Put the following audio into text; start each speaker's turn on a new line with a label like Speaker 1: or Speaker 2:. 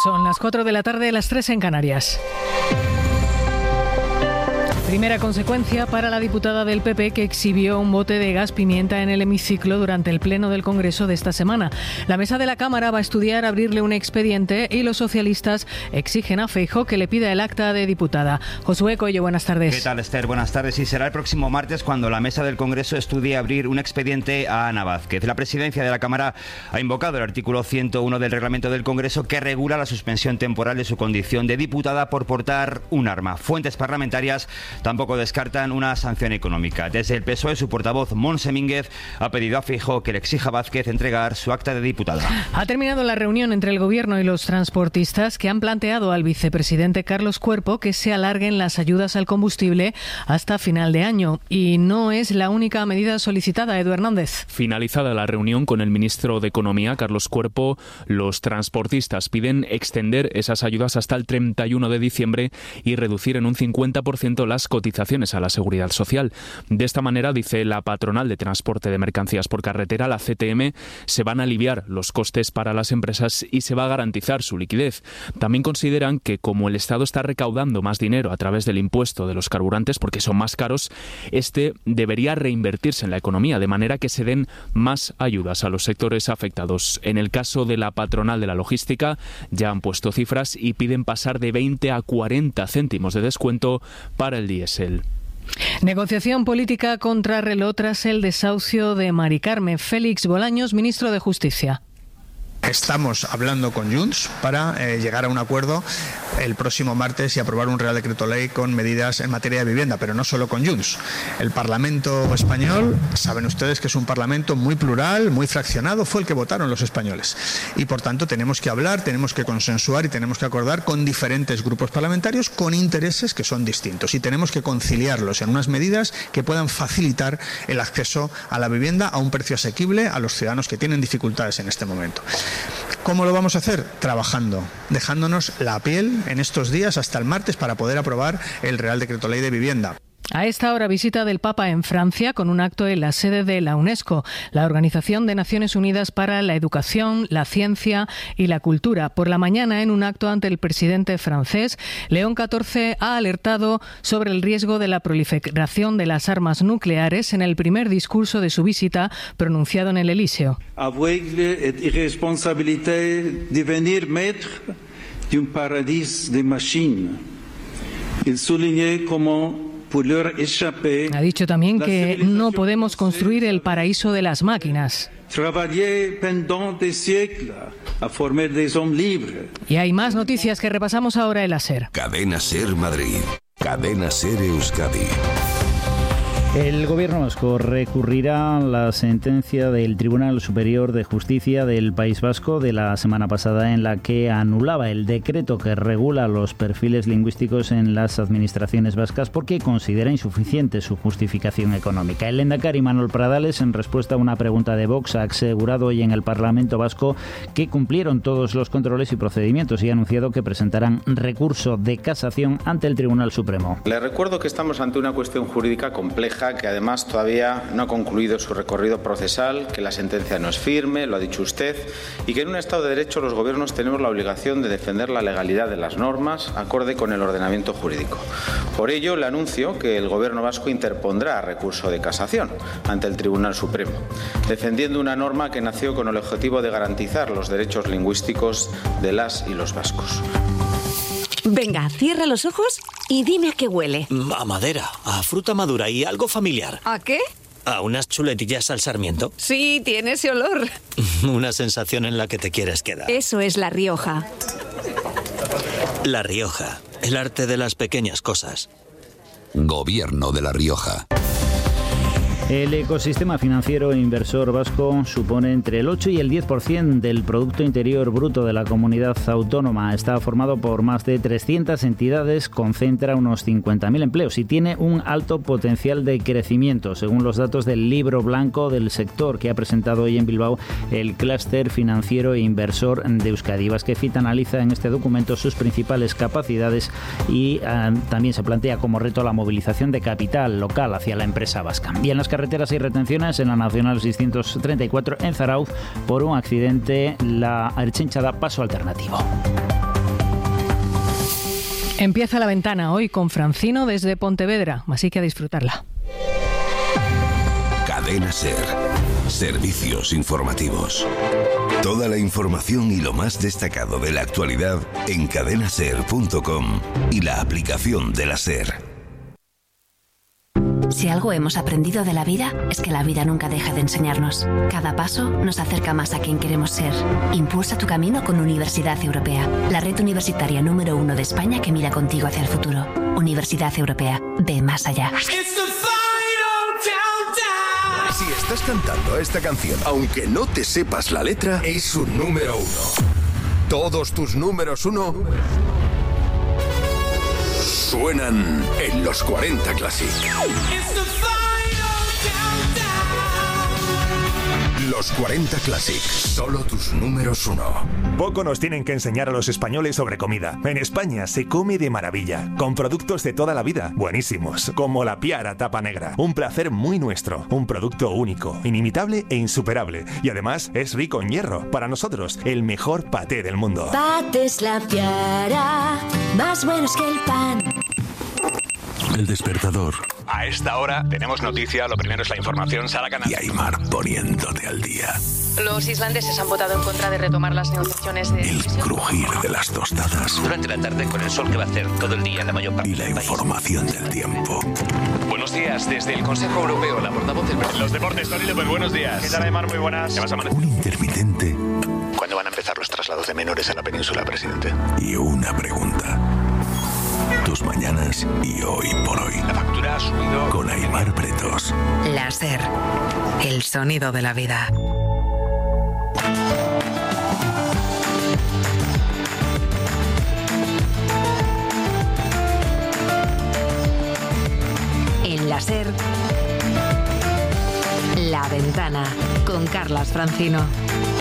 Speaker 1: Son las 4 de la tarde, las 3 en Canarias. Primera consecuencia para la diputada del PP que exhibió un bote de gas pimienta en el hemiciclo durante el pleno del Congreso de esta semana. La mesa de la Cámara va a estudiar abrirle un expediente y los socialistas exigen a Feijóo que le pida el acta de diputada. Josué Coello, buenas tardes.
Speaker 2: ¿Qué tal, Esther? Buenas tardes. Y será el próximo martes cuando la mesa del Congreso estudie abrir un expediente a Ana Vázquez. La presidencia de la Cámara ha invocado el artículo 101 del reglamento del Congreso que regula la suspensión temporal de su condición de diputada por portar un arma. Fuentes parlamentarias tampoco descartan una sanción económica. Desde el PSOE, su portavoz, Montse Mínguez, ha pedido a Feijóo que le exija a Vázquez entregar su acta de diputada.
Speaker 1: Ha terminado la reunión entre el Gobierno y los transportistas que han planteado al vicepresidente Carlos Cuerpo que se alarguen las ayudas al combustible hasta final de año. Y no es la única medida solicitada, Edu Hernández.
Speaker 3: Finalizada la reunión con el ministro de Economía, Carlos Cuerpo, los transportistas piden extender esas ayudas hasta el 31 de diciembre y reducir en un 50% las cotizaciones a la Seguridad Social. De esta manera, dice la patronal de transporte de mercancías por carretera, la CTM, se van a aliviar los costes para las empresas y se va a garantizar su liquidez. También consideran que como el Estado está recaudando más dinero a través del impuesto de los carburantes porque son más caros, este debería reinvertirse en la economía de manera que se den más ayudas a los sectores afectados. En el caso de la patronal de la logística, ya han puesto cifras y piden pasar de 20 a 40 céntimos de descuento para el diésel.
Speaker 1: Negociación política contra reloj tras el desahucio de Mari Carme. Félix Bolaños, ministro de Justicia.
Speaker 4: Estamos hablando con Junts para llegar a un acuerdo el próximo martes y aprobar un Real Decreto Ley con medidas en materia de vivienda, pero no solo con Junts. El Parlamento español, saben ustedes que es un Parlamento muy plural, muy fraccionado, fue el que votaron los españoles. Y por tanto tenemos que hablar, tenemos que consensuar y tenemos que acordar con diferentes grupos parlamentarios con intereses que son distintos. Y tenemos que conciliarlos en unas medidas que puedan facilitar el acceso a la vivienda a un precio asequible a los ciudadanos que tienen dificultades en este momento. ¿Cómo lo vamos a hacer? Trabajando, dejándonos la piel en estos días hasta el martes para poder aprobar el Real Decreto Ley de Vivienda.
Speaker 1: A esta hora, visita del Papa en Francia con un acto en la sede de la UNESCO, la Organización de Naciones Unidas para la Educación, la Ciencia y la Cultura. Por la mañana, en un acto ante el presidente francés, León XIV ha alertado sobre el riesgo de la proliferación de las armas nucleares en el primer discurso de su visita pronunciado en el Elíseo.
Speaker 5: Aveugle et irresponsabilité devenir maître d'un paradis de machines. Il soulignait como
Speaker 1: ha dicho también que no podemos construir el paraíso de las máquinas. Y hay más noticias que repasamos ahora en la SER.
Speaker 6: Cadena SER Madrid. Cadena SER Euskadi.
Speaker 7: El Gobierno vasco recurrirá a la sentencia del Tribunal Superior de Justicia del País Vasco de la semana pasada en la que anulaba el decreto que regula los perfiles lingüísticos en las administraciones vascas porque considera insuficiente su justificación económica. El lehendakari Manuel Pradales, en respuesta a una pregunta de Vox, ha asegurado hoy en el Parlamento vasco que cumplieron todos los controles y procedimientos y ha anunciado que presentarán recurso de casación ante el Tribunal Supremo.
Speaker 8: Le recuerdo que estamos ante una cuestión jurídica compleja que además todavía no ha concluido su recorrido procesal, que la sentencia no es firme, lo ha dicho usted, y que en un Estado de Derecho los gobiernos tenemos la obligación de defender la legalidad de las normas acorde con el ordenamiento jurídico. Por ello, le anuncio que el Gobierno vasco interpondrá recurso de casación ante el Tribunal Supremo, defendiendo una norma que nació con el objetivo de garantizar los derechos lingüísticos de las y los vascos.
Speaker 9: Venga, cierra los ojos y dime a qué huele.
Speaker 10: A madera, a fruta madura y algo familiar.
Speaker 9: ¿A qué?
Speaker 10: A unas chuletillas al sarmiento.
Speaker 9: Sí, tiene ese olor.
Speaker 10: Una sensación en la que te quieres quedar.
Speaker 9: Eso es La Rioja.
Speaker 10: La Rioja, el arte de las pequeñas cosas.
Speaker 6: Gobierno de La Rioja.
Speaker 7: El ecosistema financiero e inversor vasco supone entre el 8 y el 10% del Producto Interior Bruto de la comunidad autónoma. Está formado por más de 300 entidades, concentra unos 50.000 empleos y tiene un alto potencial de crecimiento, según los datos del Libro Blanco del sector que ha presentado hoy en Bilbao el Clúster Financiero e Inversor de Euskadi. Basquefit analiza en este documento sus principales capacidades y también se plantea como reto la movilización de capital local hacia la empresa vasca. Y en las carreteras hay retenciones en la Nacional 634 en Zarauz por un accidente. La Ertzaintza da paso alternativo.
Speaker 1: Empieza La Ventana hoy con Francino desde Pontevedra, así que a disfrutarla.
Speaker 6: Cadena SER. Servicios informativos. Toda la información y lo más destacado de la actualidad en cadenaser.com y la aplicación de la SER.
Speaker 11: Si algo hemos aprendido de la vida, es que la vida nunca deja de enseñarnos. Cada paso nos acerca más a quien queremos ser. Impulsa tu camino con Universidad Europea, la red universitaria número 1 de España que mira contigo hacia el futuro. Universidad Europea, ve más allá.
Speaker 12: Si estás cantando esta canción, aunque no te sepas la letra, es un número 1. Todos tus números 1 suenan en los 40 Classic. Los 40 Classic, solo tus números 1.
Speaker 13: Poco nos tienen que enseñar a los españoles sobre comida. En España se come de maravilla, con productos de toda la vida, buenísimos, como la Piara Tapa Negra. Un placer muy nuestro, un producto único, inimitable e insuperable. Y además es rico en hierro. Para nosotros, el mejor paté del mundo.
Speaker 14: Patés La Piara, más buenos que el pan.
Speaker 12: El despertador.
Speaker 15: A esta hora tenemos noticia, lo primero es la información, Sara Canal.
Speaker 12: Y Aymar poniéndote al día.
Speaker 16: Los islandeses han votado en contra de retomar las negociaciones de...
Speaker 12: El crujir de las tostadas.
Speaker 17: Durante la tarde con el sol que va a hacer todo el día en la mayor parte
Speaker 12: y la información del tiempo.
Speaker 15: Buenos días, desde el Consejo Europeo, la portavoz del... Los deportes, Tony López, buenos días.
Speaker 18: ¿Qué tal, Aymar? Muy buenas.
Speaker 15: ¿Qué vas a amanecer?
Speaker 12: Un intermitente.
Speaker 15: ¿Cuándo van a empezar los traslados de menores a la península, presidente?
Speaker 12: Y una pregunta. Tus mañanas y hoy por hoy.
Speaker 15: La factura ha subido.
Speaker 12: Con Aymar Pretos.
Speaker 19: La SER, el sonido de la vida.
Speaker 9: En la SER, La Ventana, con Carlas Francino.